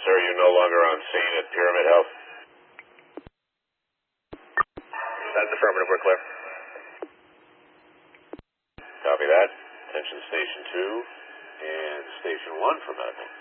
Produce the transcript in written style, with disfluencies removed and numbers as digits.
sir. You're no longer on scene at Pyramid Health. That's affirmative. We're clear. Copy that. Attention Station 2 and Station 1 for medical.